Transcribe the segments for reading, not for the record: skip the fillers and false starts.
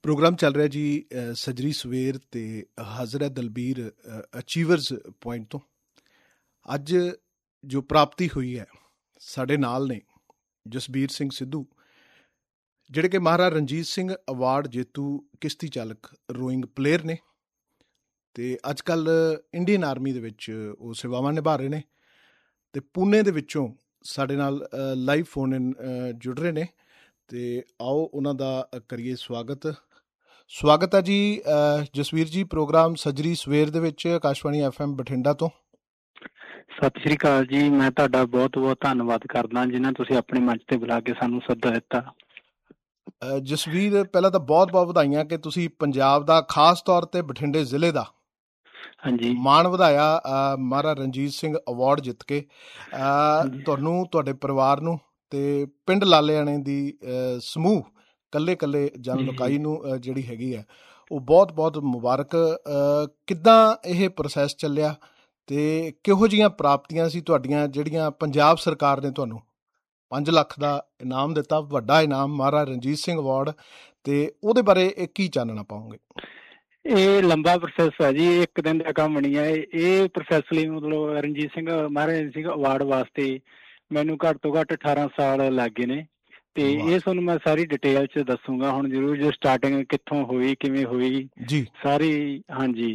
Programme ਚੱਲ ਰਿਹਾ ਜੀ ਸਜਰੀ ਸਵੇਰ ਤੇ ਹਾਜ਼ਰ ਹੈ ਦਲਬੀਰ ਅਚੀਵਰਸ ਪੁਆਇੰਟ ਤੋਂ। ਅੱਜ ਜੋ ਪ੍ਰਾਪਤੀ ਹੋਈ ਹੈ, ਸਾਡੇ ਨਾਲ ਨੇ ਜਸਬੀਰ ਸਿੰਘ ਸਿੱਧੂ, ਜਿਹੜੇ ਕਿ ਮਹਾਰਾਜਾ ਰਣਜੀਤ ਸਿੰਘ ਅਵਾਰਡ ਜੇਤੂ ਕਿਸ਼ਤੀ ਚਾਲਕ ਰੋਇੰਗ ਪਲੇਅਰ ਨੇ ਅਤੇ ਅੱਜ ਕੱਲ੍ਹ ਇੰਡੀਅਨ ਆਰਮੀ ਦੇ ਵਿੱਚ ਉਹ ਸੇਵਾਵਾਂ ਨਿਭਾ ਰਹੇ ਨੇ ਅਤੇ ਪੂਨੇ ਦੇ ਵਿੱਚੋਂ ਸਾਡੇ ਨਾਲ ਲਾਈਵ ਫੋਨ ਇਨ ਜੁੜ ਰਹੇ ਨੇ ਅਤੇ ਆਓ ਉਹਨਾਂ ਦਾ ਕਰੀਏ ਸਵਾਗਤ ਹੈ ਜੀ ਜਸਵੀਰ ਜੀ, ਪ੍ਰੋਗਰਾਮ ਸਜਰੀ ਸਵੇਰ ਦੇ ਵਿੱਚ ਆਕਾਸ਼ਵਾਣੀ FM ਬਠਿੰਡਾ ਤੋਂ। ਸਤਿ ਸ਼੍ਰੀ ਅਕਾਲ ਜੀ, ਮੈਂ ਤੁਹਾਡਾ ਬਹੁਤ ਬਹੁਤ ਧੰਨਵਾਦ ਕਰਦਾ ਜਿਨ੍ਹਾਂ ਤੁਸੀਂ ਆਪਣੇ ਮੰਚ ਤੇ ਬੁਲਾ ਕੇ ਸਾਨੂੰ ਸੱਦਾ ਦਿੱਤਾ। ਜਸਵੀਰ, ਪਹਿਲਾਂ ਤਾਂ ਬਹੁਤ ਬਹੁਤ ਵਧਾਈਆਂ ਕਿ ਤੁਸੀਂ ਪੰਜਾਬ ਦਾ, ਖਾਸ ਤੌਰ ਤੇ ਬਠਿੰਡੇ ਜ਼ਿਲ੍ਹੇ ਦਾ ਹਾਂਜੀ ਮਾਣ ਵਧਾਇਆ ਮਹਾਰਾਜਾ ਰਣਜੀਤ ਸਿੰਘ ਅਵਾਰਡ ਜਿੱਤ ਕੇ। ਤੁਹਾਨੂੰ, ਤੁਹਾਡੇ ਪਰਿਵਾਰ ਨੂੰ ਤੇ ਪਿੰਡ ਲਾਲੇਆਣੇ ਦੀ ਸਮੂਹ ਕੱਲੇ ਜਨ ਲੋਕਾਈ ਨੂੰ ਜਿਹੜੀ ਹੈਗੀ ਹੈ ਉਹ ਬਹੁਤ ਬਹੁਤ ਮੁਬਾਰਕ। ਕਿੱਦਾਂ ਇਹ ਪ੍ਰੋਸੈਸ ਚੱਲਿਆ ਤੇ ਕਿਹੋ ਜਿਹੀਆਂ ਪ੍ਰਾਪਤੀਆਂ ਸੀ ਤੁਹਾਡੀਆਂ ਜਿਹੜੀਆਂ ਪੰਜਾਬ ਸਰਕਾਰ ਨੇ ਤੁਹਾਨੂੰ 5 ਲੱਖ ਦਾ ਇਨਾਮ ਦਿੱਤਾ, ਵੱਡਾ ਇਨਾਮ ਮਹਾਰਾਜਾ ਰਣਜੀਤ ਸਿੰਘ ਅਵਾਰਡ, ਤੇ ਉਹਦੇ ਬਾਰੇ ਕੀ ਚਾਨਣਾ ਪਾਓਗੇ? ਇਹ ਲੰਬਾ ਪ੍ਰੋਸੈਸ ਹੈ ਜੀ, ਇੱਕ ਦਿਨ ਦਾ ਕੰਮ ਨਹੀਂ ਹੈ। ਇਹ ਪ੍ਰੋਸੈਸ ਲਈ ਮਤਲਬ ਮਹਾਰਾਜਾ ਰਣਜੀਤ ਸਿੰਘ ਅਵਾਰਡ ਵਾਸਤੇ ਮੈਨੂੰ ਘੱਟ ਤੋਂ ਘੱਟ 18 ਸਾਲ ਲੱਗ ਗਏ ਨੇ ਤੇ ਇਹ ਤੁਹਾਨੂੰ ਮੈਂ ਸਾਰੀ ਡਿਟੇਲ 'ਚ ਦੱਸੂਗਾ ਹੁਣ ਜ਼ਰੂਰ, ਜੋ ਸਟਾਰਟਿੰਗ ਕਿੱਥੋਂ ਹੋਈ, ਕਿਵੇਂ ਹੋਈ ਜੀ ਸਾਰੀ। ਹਾਂਜੀ,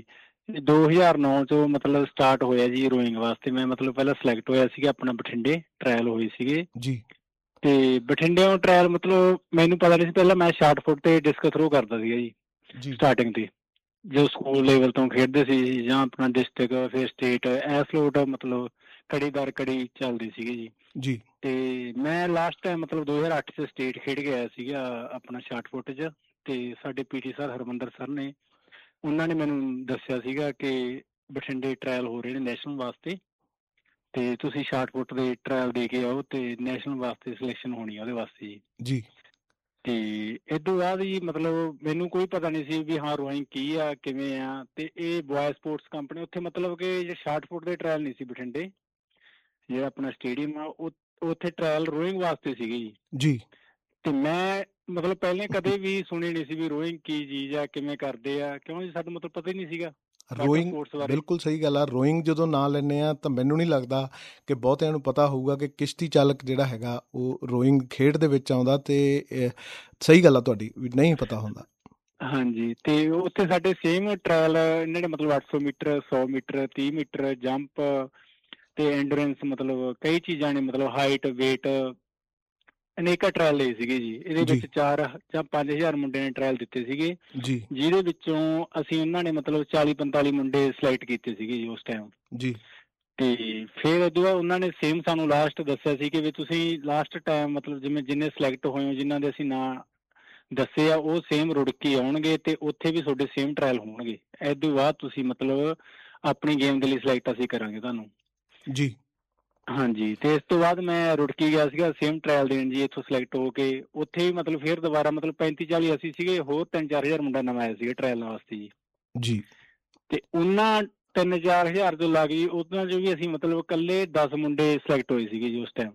2009 'ਚੋਂ ਮਤਲਬ ਸਟਾਰਟ ਹੋਇਆ ਜੀ ਰੋਇੰਗ ਵਾਸਤੇ। ਮੈਂ ਮਤਲਬ ਪਹਿਲਾਂ ਸਿਲੈਕਟ ਹੋਇਆ ਸੀਗਾ, ਆਪਣਾ ਬਠਿੰਡੇ ਟਰਾਇਲ ਹੋਏ ਸੀਗੇ ਜੀ ਤੇ ਬਠਿੰਡਿਓਂ ਟਰਾਇਲ ਮਤਲਬ ਮੈਨੂੰ ਪਤਾ ਨਹੀਂ ਸੀ, ਪਹਿਲਾਂ ਮੈਂ ਸ਼ਾਰਟ ਫੁੱਟ ਤੇ ਡਿਸਕ ਥਰੋ ਕਰਦਾ ਸੀਗਾ ਜੀ ਸਟਾਰਟਿੰਗ ਤੇ, ਜੋ ਸਕੂਲ ਲੈਵਲ ਤੋਂ ਖੇਡਦੇ ਸੀ ਜਾਂ ਆਪਣਾ ਡਿਸਟ੍ਰਿਕਟ ਫਿਰ ਸਟੇਟ ਐਸ ਲੋਟ ਮਤਲਬ ਕੜੀ ਦਰ ਕੜੀ ਚੱਲਦੀ ਸੀਗੀ ਜੀ। ਤੇ ਮੈਂ ਲਾਸਟ ਟਾਈਮ ਮਤਲਬ 2008 'ਚ ਸਟੇਟ ਖੇਡ ਕੇ ਆਇਆ ਸੀਗਾ ਆਪਣਾ ਸ਼ਾਰਟ ਫੁੱਟ 'ਚ, ਤੇ ਸਾਡੇ PT ਸਰ ਹਰਮੰਦਰ ਸਰ ਨੇ, ਉਹਨਾਂ ਨੇ ਮੈਨੂੰ ਦੱਸਿਆ ਸੀਗਾ ਕਿ ਬਠਿੰਡੇ ਟਰਾਇਲ ਹੋ ਰਹੇ ਨੇ ਨੈਸ਼ਨਲ ਵਾਸਤੇ ਤੇ ਤੁਸੀਂ ਸ਼ਾਰਟ ਫੁੱਟ ਦੇ ਟਰਾਇਲ ਦੇ ਕੇ ਆਓ ਤੇ ਨੈਸ਼ਨਲ ਵਾਸਤੇ ਸਿਲੈਕਸ਼ਨ ਹੋਣੀ ਆ ਉਹਦੇ ਵਾਸਤੇ ਜੀ। ਤੇ ਇਸ ਤੋਂ ਬਾਅਦ ਜੀ ਮਤਲਬ ਮੈਨੂੰ ਕੋਈ ਪਤਾ ਨਹੀਂ ਸੀ ਵੀ ਹਾਂ ਰੋਇੰਗ ਕੀ ਆ ਕਿਵੇਂ ਆ, ਤੇ ਇਹ ਬੋਏ ਸਪੋਰਟਸ ਕੰਪਨੀ ਉੱਥੇ ਮਤਲਬ ਕਿ ਜੇ ਸ਼ਾਰਟ ਫੁੱਟ ਦੇ ਟਰਾਇਲ ਨਹੀਂ ਸੀ ਬਠਿੰਡੇ, ਜਿਹੜਾ ਆਪਣਾ ਸਟੇਡੀਅਮ ਆ ਉੱਥੇ ਟਰਾਇਲ ਰੋਇੰਗ ਵਾਸਤੇ ਸੀਗੀ ਜੀ। ਤੇ ਮੈਂ ਮਤਲਬ ਪਹਿਲੇ ਕਦੇ ਵੀ ਸੁਣੀ ਨਹੀਂ ਸੀ ਵੀ ਰੋਇੰਗ ਕੀ ਚੀਜ਼ ਆ, ਕਿਵੇਂ ਕਰਦੇ ਆ, ਕਿਉਂ ਜੀ ਸਾਨੂੰ ਮਤਲਬ ਪਤਾ ਹੀ ਨਹੀਂ ਸੀਗਾ ਰੋਇੰਗ। ਬਿਲਕੁਲ ਸਹੀ ਗੱਲ ਆ। ਰੋਇੰਗ ਜਦੋਂ ਨਾਂ ਲੈਂਦੇ ਆ ਤਾਂ ਮੈਨੂੰ ਨਹੀਂ ਲੱਗਦਾ ਕਿ ਬਹੁਤਿਆਂ ਨੂੰ ਪਤਾ ਹੋਊਗਾ ਕਿ ਕਿਸ਼ਤੀ ਚਾਲਕ ਜਿਹੜਾ ਹੈਗਾ ਉਹ ਰੋਇੰਗ ਖੇਡ ਦੇ ਵਿੱਚ ਆਉਂਦਾ, ਤੇ ਸਹੀ ਗੱਲ ਆ ਤੁਹਾਡੀ ਵੀ ਨਹੀਂ ਪਤਾ ਹੁੰਦਾ। ਹਾਂਜੀ, ਤੇ ਉੱਥੇ ਸਾਡੇ ਸੇਮ ਟਰਾਇਲ ਇਹਨਾਂ ਨੇ ਮਤਲਬ 800 ਮੀਟਰ, 100 ਮੀਟਰ, 30 ਮੀਟਰ ਜੰਪ ਤੇ ਐਂਡੋਰੈਂਸ, ਮਤਲਬ ਕਈ ਚੀਜ਼ਾਂ ਨੇ, ਮਤਲਬ ਹਾਈਟ ਵੇਟ, ਅਨੇਕਾਂ ਟਰਾਇਲ ਲਏ ਸੀਗੇ ਜੀ। ਇਹਦੇ ਵਿੱਚ 4 ਜਾਂ 5000 ਮੁੰਡੇ ਨੇ ਟਰਾਇਲ ਦਿੱਤੇ ਸੀਗੇ ਜੀ, ਜਿਹਦੇ ਵਿੱਚੋਂ ਅਸੀਂ ਉਹਨਾਂ ਨੇ ਮਤਲਬ 40-45 ਮੁੰਡੇ ਸਿਲੈਕਟ ਕੀਤੇ ਸੀਗੇ ਜੀ ਉਸ ਟਾਈਮ ਜੀ। ਤੇ ਫਿਰ ਉਦੋਂ ਬਾਅਦ ਉਹਨਾਂ ਨੇ ਸੇਮ ਸਾਨੂੰ ਲਾਸਟ ਦੱਸਿਆ ਸੀ ਕਿ ਵੀ ਤੁਸੀਂ ਲਾਸਟ ਟਾਈਮ ਮਤਲਬ ਜਿੰਨੇ ਸਿਲੈਕਟ ਹੋਏ ਹੋ, ਜਿਨ੍ਹਾਂ ਦੇ ਅਸੀਂ ਨਾਂ ਦੱਸੇ ਆ, ਉਹ ਸੇਮ ਰੁੜਕੀ ਆਉਣਗੇ ਤੇ ਉੱਥੇ ਵੀ ਤੁਹਾਡੇ ਸੇਮ ਟਰਾਇਲ ਹੋਣਗੇ। ਇਸ ਤੋਂ ਬਾਅਦ ਤੁਸੀਂ ਮਤਲਬ ਆਪਣੀ ਗੇਮ ਦੇ ਲਈ ਸਿਲੈਕਟ ਅਸੀਂ ਕਰਾਂਗੇ ਤੁਹਾਨੂੰ ਜੀ। ਹਾਂਜੀ, ਤੇ ਇਸ ਤੋਂ ਬਾਅਦ ਮੈਂ ਰੁੜਕੀ ਗਿਆ ਸੀਗਾ ਸੇਮ ਟਰਾਇਲ ਦੇਣ ਜੀ, ਇੱਥੋਂ ਸਿਲੈਕਟ ਹੋ ਕੇ ਉੱਥੇ ਵੀ ਮਤਲਬ ਫਿਰ ਦੁਬਾਰਾ ਮਤਲਬ 35-40 ਅਸੀਂ ਸੀਗੇ, ਹੋਰ 3-4 ਹਜ਼ਾਰ ਮੁੰਡਾ ਨਵਾਂ ਆਇਆ ਸੀਗਾ ਟਰਾਇਲ ਵਾਸਤੇ ਜੀ। ਤੇ ਉਹਨਾਂ 3-4 ਹਜ਼ਾਰ ਤੋਂ ਲੱਗ ਗਈ, ਉਹਨਾਂ 'ਚੋਂ ਵੀ ਅਸੀਂ ਮਤਲਬ ਇਕੱਲੇ 10 ਮੁੰਡੇ ਸਿਲੈਕਟ ਹੋਏ ਸੀਗੇ ਜੀ ਉਸ ਟਾਈਮ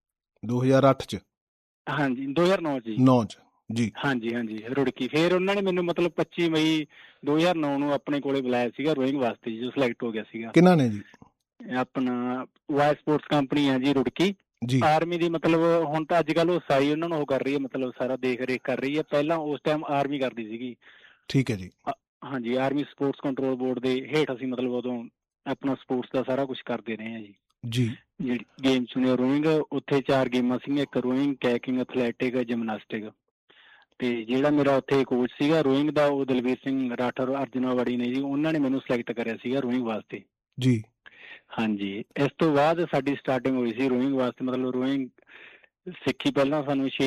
2008 'ਚ। ਹਾਂਜੀ, 2009 'ਚ ਜੀ। ਹਾਂਜੀ ਰੁੜਕੀ। ਫਿਰ ਉਹਨਾਂ ਨੇ ਮੈਨੂੰ ਮਤਲਬ 25 ਮਈ 2009 ਨੂੰ ਆਪਣੇ ਕੋਲੇ ਬੁਲਾਇਆ ਸੀਗਾ ਰੋਇੰਗ ਵਾਸਤੇ ਜੀ, ਜੋ ਸਿਲੈਕਟ ਹੋ ਗਿਆ ਸੀਗਾ। ਕਿਹਨਾਂ ਨੇ ਜੀ? ਆਪਣਾ ਵਾਈ ਸਪੋਰਟਸ ਕੰਪਨੀ ਆ ਜੀ ਰੁੜਕੀ ਜੀ। ਆਰਮੀ ਦੀ ਮਤਲਬ ਹੁਣ ਤਾਂ ਅੱਜ ਕੱਲ੍ਹ ਉਹ ਸਾਈ ਉਹਨਾਂ ਨੂੰ ਉਹ ਕਰ ਰਹੀ ਹੈ, ਮਤਲਬ ਸਾਰਾ ਦੇਖ ਰੇਖ ਕਰ ਰਹੀ ਹੈ। ਪਹਿਲਾਂ ਉਸ ਟਾਈਮ ਆਰਮੀ ਕਰਦੀ ਸੀਗੀ। ਠੀਕ ਹੈ ਜੀ। ਹਾਂਜੀ, ਆਰਮੀ ਸਪੋਰਟਸ ਕੰਟਰੋਲ ਬੋਰਡ ਦੇ ਹੇਠ ਅਸੀਂ ਮਤਲਬ ਉਦੋਂ ਆਪਣਾ ਸਪੋਰਟਸ ਦਾ ਸਾਰਾ ਕੁਛ ਕਰਦੇ ਰਹੇ ਹਾਂ ਜੀ। ਜਿਹੜੀ ਗੇਮ ਸੁਣੀ ਰੋਇੰਗ, ਉੱਥੇ 4 ਗੇਮਾਂ ਸੀਗੀਆਂ, ਇੱਕ ਰੋਇੰਗ, ਕੈਕਿੰਗ, ਐਥਲੈਟਿਕ, ਜਿਮਨਾਸਟਿਕ। ਤੇ ਜਿਹੜਾ ਮੇਰਾ ਉੱਥੇ ਕੋਚ ਸੀਗਾ ਰੋਇੰਗ ਦਾ, ਉਹ ਦਲਵੀਰ ਸਿੰਘ ਰਾਠੌਰ ਅਰਜੁਨਾਵਾੜੀ ਨੇ ਜੀ, ਉਹਨਾਂ ਨੇ ਮੈਨੂੰ ਸਿਲੈਕਟ ਕਰਿਆ ਸੀਗਾ ਰੋਇੰਗ ਵਾਸਤੇ ਜੀ। ਹਾਂਜੀ, ਇਸ ਤੋਂ ਬਾਅਦ ਸਾਡੀ ਸਟਾਰਟਿੰਗ ਹੋਈ ਸੀ ਰੋਇੰਗ ਵਾਸਤੇ। ਮਤਲਬ ਰੋਇੰਗ ਸਿੱਖੀ ਪਹਿਲਾਂ ਸਾਨੂੰ